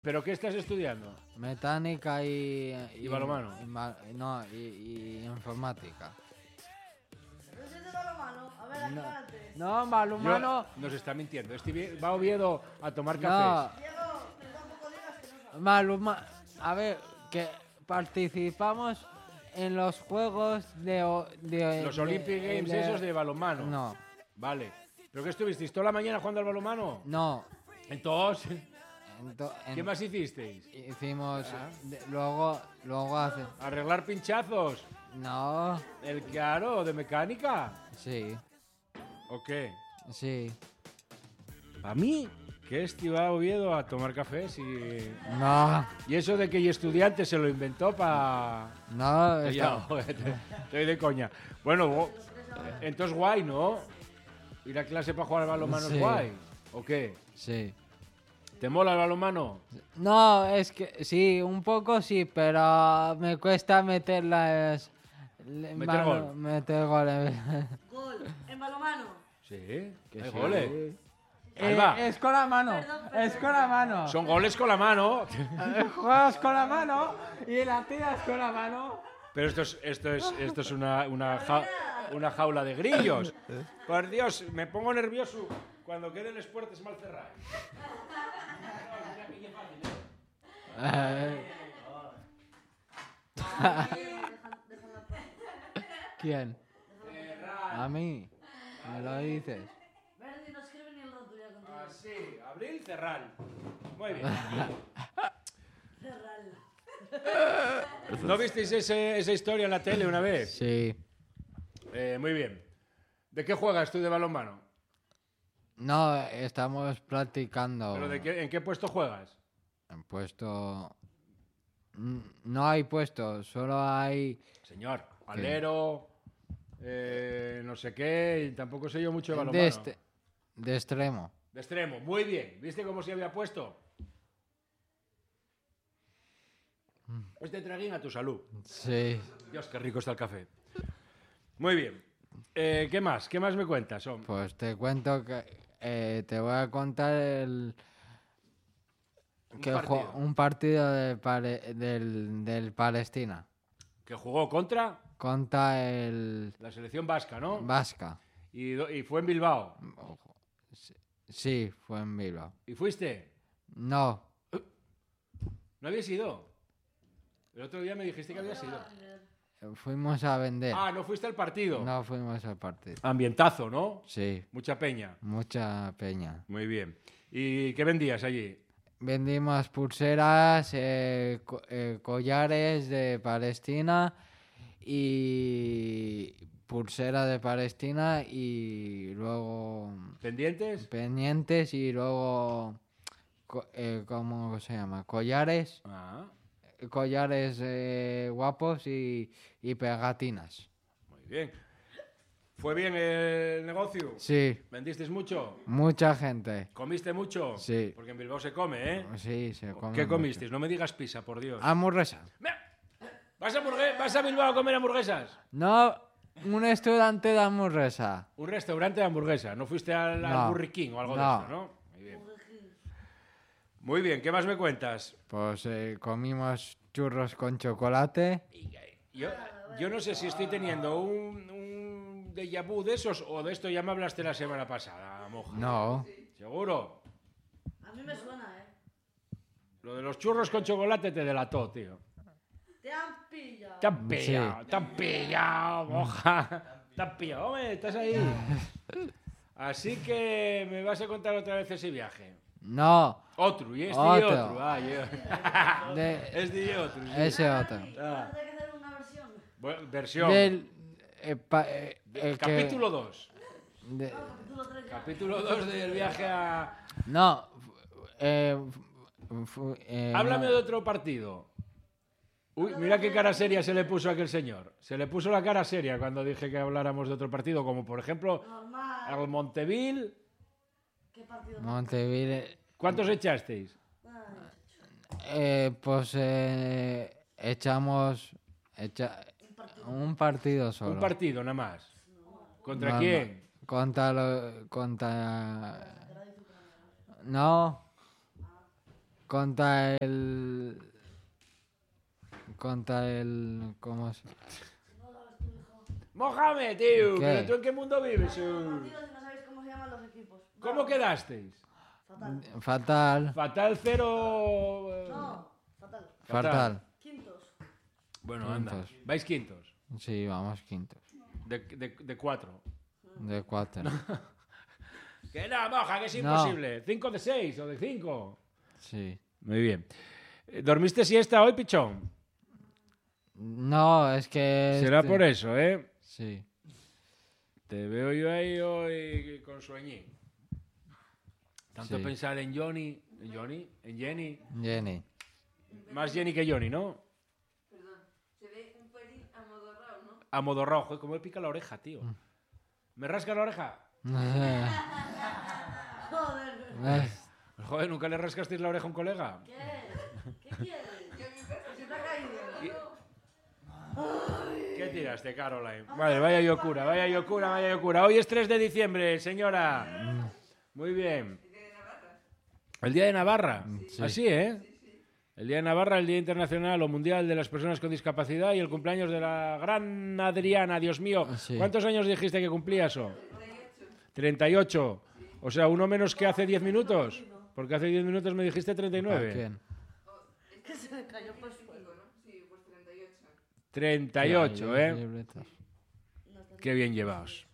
¿Pero qué estás estudiando? Mecánica y balonmano. Y informática. ¿No es de balonmano? A ver, aclárate. No, balonmano. Nos está mintiendo. Va a Oviedo a tomar No, cafés. Diego, pero tampoco digas que no sabes. a ver, que participamos en los juegos de Los Olympic Games esos de balonmano. No, Vale. ¿Pero qué estuvisteis? ¿Toda la mañana jugando al balonmano? no. Entonces, En- ¿qué más hicisteis? Hicimos Ah. luego hace. ¿Arreglar pinchazos? No, ¿El claro de mecánica? sí, ¿O qué? sí. ¿A mí? Que va a Oviedo a tomar cafés No, y eso de que hay estudiante se lo inventó para... no, Ya, estoy de coña. Bueno, entonces guay, ¿no? Ir a clase para jugar al balonmano Sí. es guay. ¿O qué? sí. ¿Te mola el balonmano? No, es que sí, un poco sí, pero me cuesta meter las. Meter gol. Meter goles. Gol. En balonmano. Sí, Que hay sí. goles. Alba, Es con la mano, Perdón, es con la mano. son goles con la mano. Juegas con la mano y la tiras con la mano. Pero esto es una jaula de grillos. Por Dios, me pongo nervioso cuando queden las puertas mal cerradas. ¿Quién? A mí. Me lo dices. Verdi no escribe ni el rato ya contigo. Así, abril, cerrar. Muy bien. Cerrarla. ¿No visteis esa historia en la tele una vez? Sí. Muy bien. ¿De qué juegas tú de balonmano? No, estamos practicando. ¿Pero en qué puesto juegas? En puesto. No hay puesto, solo hay. Señor, alero, no sé qué, y tampoco sé yo mucho de balonmano. De extremo. De extremo, muy bien. ¿Viste cómo se había puesto? Este traguín a tu salud. Sí. Dios, qué rico está el café. Muy bien. ¿Qué más? ¿Qué más me cuentas, hombre? Pues te cuento que te voy a contar un partido del Palestina Que jugó contra contra el la selección vasca, ¿no? Vasca. Y fue en Bilbao. Sí, fue en Bilbao. ¿Y fuiste? No, ¿No habías ido? El otro día me dijiste que habías ido. fuimos a vender. Ah, ¿no fuiste al partido? No fuimos al partido. Ambientazo, ¿no? Sí, Mucha peña. mucha peña. Muy bien. ¿Y qué vendías allí? Vendimos pulseras, collares de Palestina y pulsera de Palestina y luego ¿Pendientes? pendientes y luego ¿cómo se llama? Collares, Ah, guapos y pegatinas. muy bien. ¿Fue bien el negocio? Sí, ¿Vendisteis mucho? mucha gente. ¿Comiste mucho? Sí. Porque en Bilbao se come, ¿eh? Sí, se come ¿Qué mucho. comisteis? No me digas pizza, por Dios. Hamburguesa. ¿Vas a Bilbao a comer hamburguesas? No, un estudiante de hamburguesa. Un restaurante de hamburguesa. ¿No fuiste al No. Burger King o algo de No. eso, no? Muy bien. Muy bien, ¿qué más me cuentas? Pues comimos churros con chocolate. Yo no sé si estoy teniendo un déjà vu de esos o de esto ya me hablaste la semana pasada, moja. No, ¿Seguro? A mí me suena, Lo de los churros con chocolate te delató, tío. Te han pillado. Te han pillado, moja. Te han pillado, hombre, estás ahí. Así que me vas a contar otra vez ese viaje. no, Otro, y este y Otro. otro. Ah, yo. Este y otro. Sí. ese otro. Ah, Hay que hacer una versión. bueno, versión. Del el que- Capítulo 2. de- Capítulo 3 ya. Capítulo 2 del viaje a... no, Háblame no, de otro partido. Uy, mira qué cara seria se le puso a aquel señor. Se le puso la cara seria cuando dije que habláramos de otro partido, como por ejemplo Normal. al Monteville. ¿Qué partido? Montevideo. ¿Cuántos echasteis? Pues echamos un partido solo. Un partido nada más. ¿Contra No, quién? Contra no, Contra el... Contra el... ¿Cómo se...? Mohamed, tío. ¿Qué? ¿Pero tú en qué mundo vives? Partidos y no sabéis cómo se llaman los equipos. ¿Cómo quedasteis? Fatal. Fatal. Fatal 0... No, fatal. Fatal. Quintos. Bueno, anda. Quintos. Vais quintos. Sí, vamos quintos. De 4. De 4. Que no, moja, que es No. imposible. 5 de 6 o de 5. Sí. Muy bien. ¿Dormiste siesta hoy, pichón? No, es que... Será por eso, ¿eh? Sí. Te veo yo ahí hoy con sueñín. Tanto Sí. pensar en Johnny, en Jenny. Jenny. Más Jenny que Johnny, ¿no? Perdón, se ve un pelín amodorrado, ¿no? A modo rojo, como me pica la oreja, tío. ¿Me rasca la oreja? Joder. Joder, ¿nunca le rascasteis la oreja a un colega? ¿Qué? ¿Qué quieres? Se te ha caído. ¿Qué tiraste, Caroline? Vale, vaya locura, vaya locura, vaya locura. Hoy es 3 de diciembre, señora. Muy bien. ¿El Día de Navarra? Sí. Así, ¿eh? El Día de Navarra, el Día Internacional o Mundial de las Personas con Discapacidad y el cumpleaños de la gran Adriana, Dios mío. Sí. ¿Cuántos años dijiste que cumplía eso? 38. O sea, uno menos que hace 10 minutos. Porque hace 10 minutos me dijiste ¿Para 39. quién? Que se me cayó pues fuego. Sí, pues 38. 38, Hay ¿eh? libretas. Qué bien llevaos.